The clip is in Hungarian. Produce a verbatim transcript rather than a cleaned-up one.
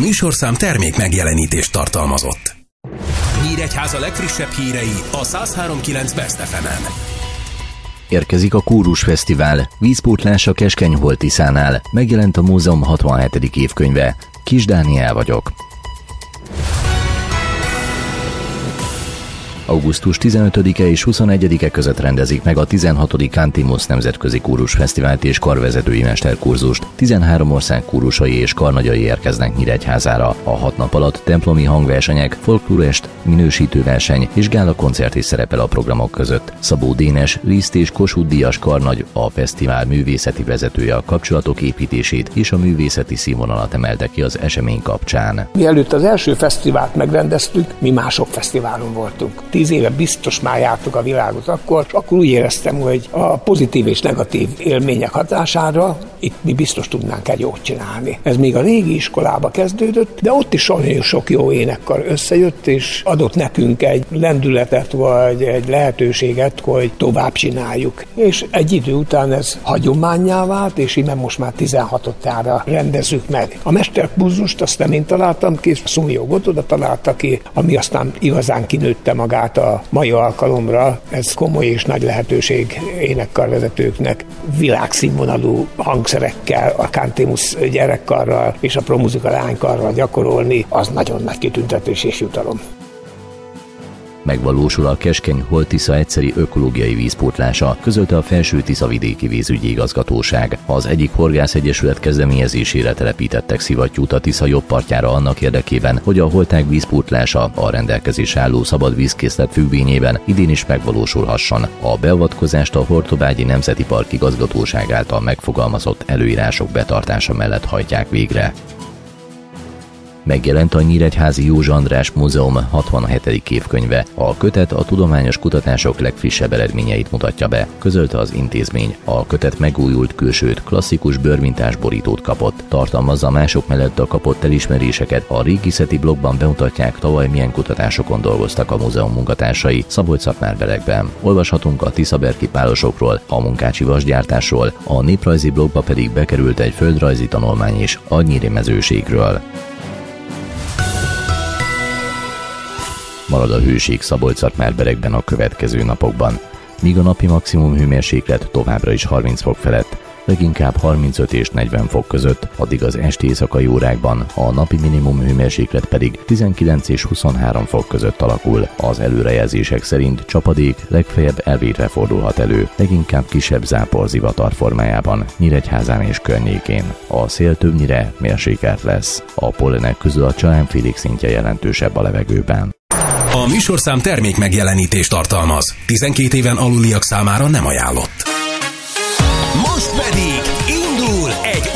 műsorszám termék megjelenítést tartalmazott. Nyíregyháza legfrissebb hírei a száz három pont kilenc Best ef emen. Érkezik a Kórus Fesztivál, vízpótlás a Keskenyhol-Tiszánál, megjelent a múzeum hatvanhetedik évkönyve. Kis Dániel vagyok. augusztus tizenötödike és huszonegyedike között rendezik meg a tizenhatodik Cantimus Nemzetközi Kórus Fesztivált és karvezetői mesterkurzust. tizenhárom ország kórusai és karnagyai érkeznek Nyíregyházára. A hat nap alatt templomi hangversenyek, folklórest, minősítőverseny és gála koncert is szerepel a programok között. Szabó Dénes, Liszt és Kossuth Díjas karnagy, a fesztivál művészeti vezetője a kapcsolatok építését és a művészeti színvonalat emelte ki az esemény kapcsán. Mielőtt az első fesztivált megrendeztük, mi mások fesztiválon voltunk. Tíz éve biztos már jártuk a világot akkor, és akkor úgy éreztem, hogy a pozitív és negatív élmények hatására itt mi biztos tudnánk egy jót csinálni. Ez még a régi iskolába kezdődött, de ott is nagyon sok jó énekkar összejött, és adott nekünk egy lendületet, vagy egy lehetőséget, hogy tovább csináljuk. És egy idő után ez hagyománnyá vált, és innen most már tizenhatodjára rendezzük meg. A mesterkurzust azt nem én találtam ki, Szumjó Gotoda találta ki, ami aztán igazán kinőtte magát a mai alkalomra. Ez komoly és nagy lehetőség énekkarvezetőknek világszínvonalú hangszerekkel, a Cantimus gyerekkarral és a Promuzika lánykarral gyakorolni, az nagyon nagy kitüntetés és jutalom. Megvalósul a Keskenyhol-Tisza egyszeri ökológiai vízpótlása, közölte a Felső-Tiszavidéki Vízügyi Igazgatóság. Az egyik horgászegyesület kezdeményezésére telepítettek szivattyút a Tisza jobb partjára annak érdekében, hogy a holtág vízpótlása a rendelkezésre álló szabad vízkészlet függvényében idén is megvalósulhasson. A beavatkozást a Hortobágyi Nemzeti Park Igazgatóság által megfogalmazott előírások betartása mellett hajtják végre. Megjelent a Nyíregyházi Józsa András Múzeum hatvanhetedik évkönyve. A kötet a tudományos kutatások legfrissebb eredményeit mutatja be, közölte az intézmény. A kötet megújult külsőt, klasszikus bőrmintás borítót kapott. Tartalmazza mások mellett a kapott elismeréseket. A régészeti blogban bemutatják, tavaly milyen kutatásokon dolgoztak a múzeum munkatársai Szabolcs-Szatmár-Berekben. Olvashatunk a tiszaberki pálosokról, a munkácsi vasgyártásról, a néprajzi blogba pedig bekerült egy földrajzi tanulmány is a nyíri mezőségről. Marad a hőség Szabolcs-Szatmár-Berekben a következő napokban, míg a napi maximum hőmérséklet továbbra is harminc fok felett, leginkább harmincöt és negyven fok között, addig az esti-éjszakai órákban a napi minimum hőmérséklet pedig tizenkilenc és huszonhárom fok között alakul. Az előrejelzések szerint csapadék legfeljebb elvétve fordulhat elő, leginkább kisebb záporzivatar formájában, Nyíregyházán és környékén. A szél többnyire mérsékelt lesz. A pollenek közül a csalánfélék szintje jelentősebb a levegőben. A műsorszám termék megjelenítést tartalmaz. tizenkét éven aluliak számára nem ajánlott. Most pedig indul egy